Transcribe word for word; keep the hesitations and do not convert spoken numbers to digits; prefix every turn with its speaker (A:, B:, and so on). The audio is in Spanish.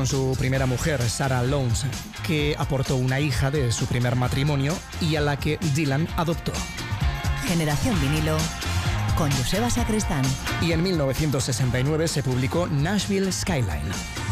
A: con su primera mujer, Sarah Lowndes, que aportó una hija de su primer matrimonio y a la que Dylan adoptó.
B: Generación Vinilo con Joseba Sacristán.
A: Y en mil novecientos sesenta y nueve se publicó Nashville Skyline.